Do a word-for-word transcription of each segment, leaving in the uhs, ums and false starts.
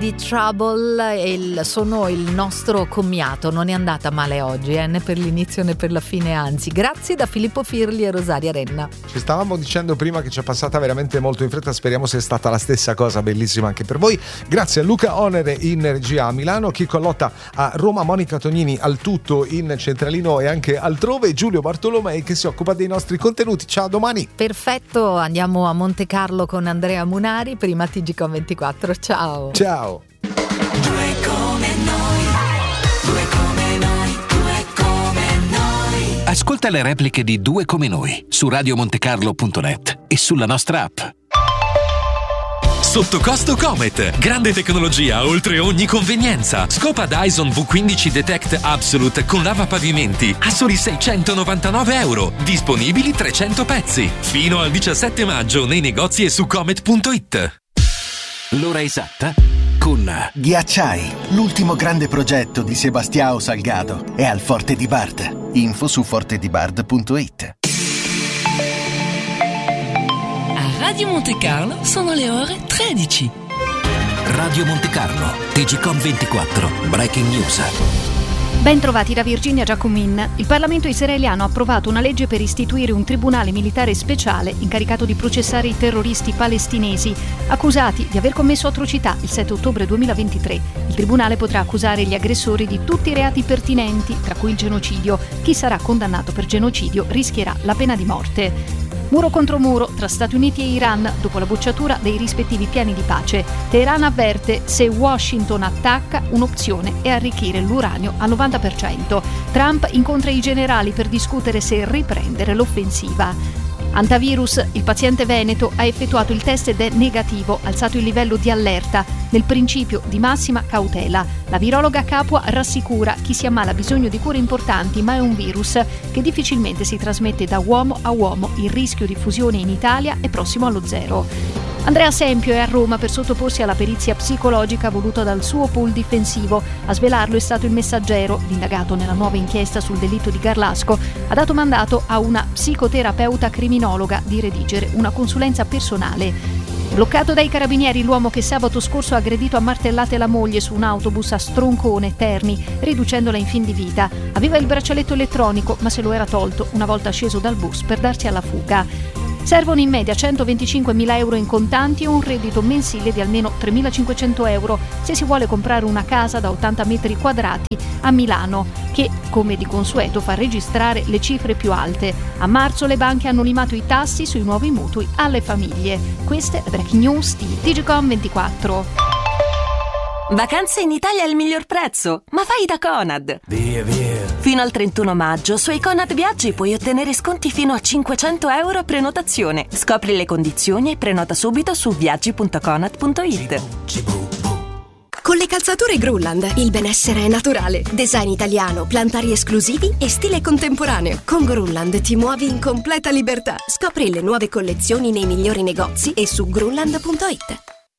di Trouble e il, sono il nostro commiato. Non è andata male oggi, eh, né per l'inizio né per la fine, anzi. Grazie da Filippo Firli e Rosaria Renna. Ci stavamo dicendo prima che ci è passata veramente molto in fretta, speriamo sia stata la stessa cosa, bellissima anche per voi. Grazie a Luca Onere in regia a Milano, Chico Lotta a Roma, Monica Tognini al tutto in centralino e anche altrove, Giulio Bartolomei che si occupa dei nostri contenuti. Ciao, a domani. Perfetto, andiamo a Monte Carlo con Andrea Munari, prima T G Com ventiquattro. Ciao. Ciao. Due come noi, due come noi, due come noi. Ascolta le repliche di Due come noi su radio montecarlo punto net e sulla nostra app. Sotto costo Comet, grande tecnologia oltre ogni convenienza. Scopa Dyson V quindici Detect Absolute con lavapavimenti a soli seicentonovantanove euro, disponibili trecento pezzi. Fino al diciassette maggio nei negozi e su comet punto it. L'ora esatta con Ghiacciai, l'ultimo grande progetto di Sebastião Salgado, è al Forte di Bard. Info su forte di bard punto it. Radio Monte Carlo sono le ore tredici. Radio Monte Carlo, T G Com ventiquattro, Breaking News. Ben trovati da Virginia Giacomin. Il Parlamento israeliano ha approvato una legge per istituire un tribunale militare speciale incaricato di processare i terroristi palestinesi accusati di aver commesso atrocità il sette ottobre duemilaventitré. Il tribunale potrà accusare gli aggressori di tutti i reati pertinenti, tra cui il genocidio. Chi sarà condannato per genocidio rischierà la pena di morte. Muro contro muro tra Stati Uniti e Iran dopo la bocciatura dei rispettivi piani di pace. Teheran avverte: se Washington attacca, un'opzione è arricchire l'uranio al novanta per cento. Trump incontra i generali per discutere se riprendere l'offensiva. Antivirus, il paziente veneto ha effettuato il test ed è negativo, alzato il livello di allerta, nel principio di massima cautela. La virologa Capua rassicura: chi si ammala ha bisogno di cure importanti, ma è un virus che difficilmente si trasmette da uomo a uomo. Il rischio di diffusione in Italia è prossimo allo zero. Andrea Sempio è a Roma per sottoporsi alla perizia psicologica voluta dal suo pool difensivo. A svelarlo è stato il Messaggero. L'indagato nella nuova inchiesta sul delitto di Garlasco ha dato mandato a una psicoterapeuta criminologa di redigere una consulenza personale. Bloccato dai carabinieri l'uomo che sabato scorso ha aggredito a martellate la moglie su un autobus a Stroncone, Terni, riducendola in fin di vita. Aveva il braccialetto elettronico, ma se lo era tolto una volta sceso dal bus per darsi alla fuga. Servono in media centoventicinquemila euro in contanti o un reddito mensile di almeno tremilacinquecento euro se si vuole comprare una casa da ottanta metri quadrati a Milano, che, come di consueto, fa registrare le cifre più alte. A marzo le banche hanno limato i tassi sui nuovi mutui alle famiglie. Queste le breaking news di T G Com ventiquattro. Vacanze in Italia al miglior prezzo, ma vai da Conad! Via, via! Fino al trentuno maggio sui Conad Viaggi puoi ottenere sconti fino a cinquecento euro a prenotazione. Scopri le condizioni e prenota subito su viaggi punto conad punto it. Con le calzature Grunland il benessere è naturale. Design italiano, plantari esclusivi e stile contemporaneo. Con Grunland ti muovi in completa libertà. Scopri le nuove collezioni nei migliori negozi e su grunland punto it.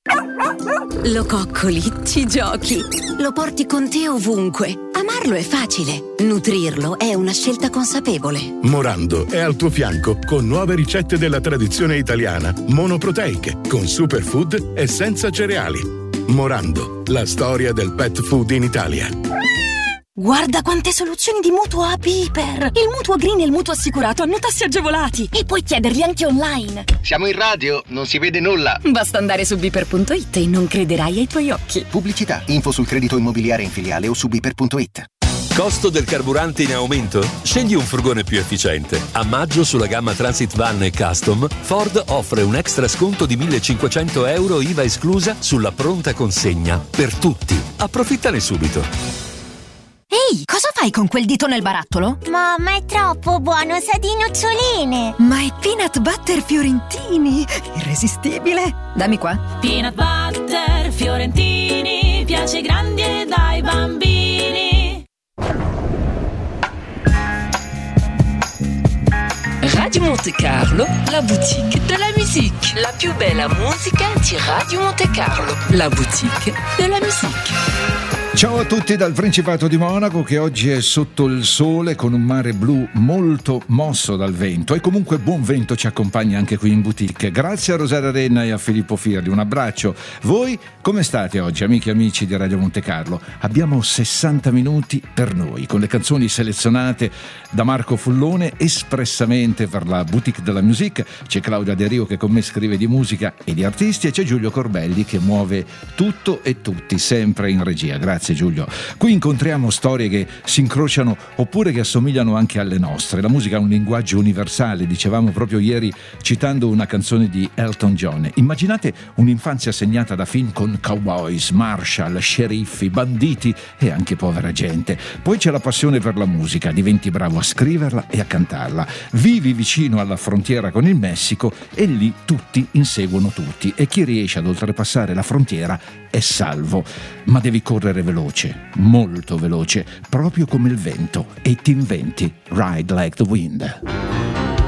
Lo coccoli, ci giochi, lo porti con te ovunque. Amarlo è facile, nutrirlo è una scelta consapevole. Morando è al tuo fianco con nuove ricette della tradizione italiana, monoproteiche, con superfood e senza cereali. Morando, la storia del pet food in Italia. Guarda quante soluzioni di mutuo a Piper! Il mutuo green e il mutuo assicurato hanno tassi agevolati e puoi chiederli anche online. Siamo in radio, non si vede nulla. Basta andare su biper punto it e non crederai ai tuoi occhi. Pubblicità, info sul credito immobiliare in filiale o su biper punto it. Costo del carburante in aumento? Scegli un furgone più efficiente. A maggio sulla gamma Transit Van e Custom, Ford offre un extra sconto di millecinquecento euro I V A esclusa sulla pronta consegna. Per tutti. Approfittane subito. Ehi, cosa fai con quel dito nel barattolo? Mamma, è troppo buono, sa di noccioline. Ma è peanut butter fiorentini, irresistibile. Dammi qua. Peanut butter fiorentini, piace ai grandi e ai bambini. Radio Monte Carlo, la boutique de la musique. La più bella musica di Radio Monte Carlo, la boutique de la musique. Ciao a tutti dal Principato di Monaco, che oggi è sotto il sole con un mare blu molto mosso dal vento, e comunque buon vento ci accompagna anche qui in boutique. Grazie a Rosaria Renna e a Filippo Firli, un abbraccio. Voi come state oggi, amiche e amici di Radio Montecarlo? Abbiamo sessanta minuti per noi, con le canzoni selezionate da Marco Fullone espressamente per la Boutique de la Musique. C'è Claudia De Rio che con me scrive di musica e di artisti, e c'è Giulio Corbelli che muove tutto e tutti sempre in regia. Grazie Giulio. Qui incontriamo storie che si incrociano oppure che assomigliano anche alle nostre. La musica ha un linguaggio universale, dicevamo proprio ieri citando una canzone di Elton John. Immaginate un'infanzia segnata da film con cowboys, marshal, sceriffi, banditi e anche povera gente. Poi c'è la passione per la musica, diventi bravo a scriverla e a cantarla. Vivi vicino alla frontiera con il Messico e lì tutti inseguono tutti, e chi riesce ad oltrepassare la frontiera è salvo. Ma devi correre veloce, molto veloce, proprio come il vento, e ti inventi Ride Like the Wind.